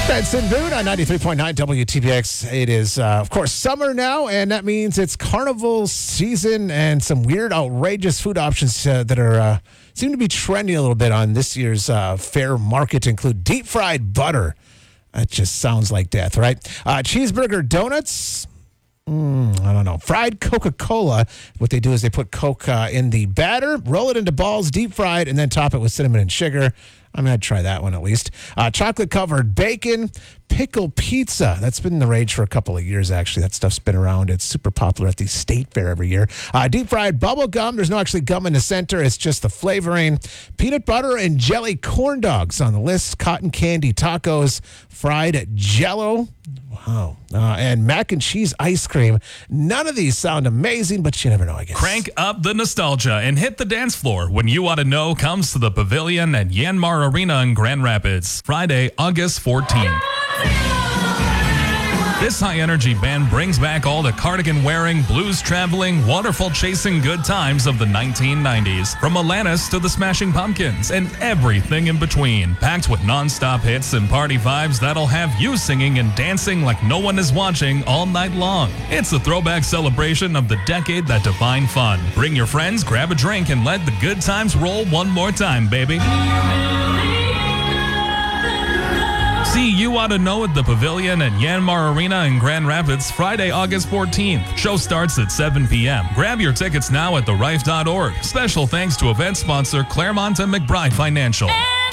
Benson Boone on 93.9 WTBX. It is, of course, summer now, and that means it's carnival season and some weird, outrageous food options that are seem to be trending a little bit on this year's fair market include deep fried butter. That just sounds like death, right? Cheeseburger donuts. I don't know. Fried Coca-Cola. What they do is they put Coke in the batter, roll it into balls, deep fried, and then top it with cinnamon and sugar. I mean, I'd try that one at least. Chocolate-covered bacon, pickle pizza. That's been the rage for a couple of years, actually. That stuff's been around. It's super popular at the state fair every year. Deep-fried bubble gum. There's no actually gum in the center. It's just the flavoring. Peanut butter and jelly corn dogs on the list. Cotton candy tacos. Fried Jell-O. Wow. And mac and cheese ice cream. None of these sound amazing, but you never know, I guess. Crank up the nostalgia and hit the dance floor when You Ought to Know comes to the Pavilion at Yanmar Arena in Grand Rapids, Friday, August 14th. This high-energy band brings back all the cardigan-wearing, blues-traveling, waterfall-chasing good times of the 1990s. From Alanis to the Smashing Pumpkins and everything in between. Packed with non-stop hits and party vibes that'll have you singing and dancing like no one is watching all night long. It's a throwback celebration of the decade that defined fun. Bring your friends, grab a drink, and let the good times roll one more time, baby. See You Ought to Know at the Pavilion at Yanmar Arena in Grand Rapids, Friday, August 14th. Show starts at 7 p.m. Grab your tickets now at therife.org. Special thanks to event sponsor Claremont and McBride Financial.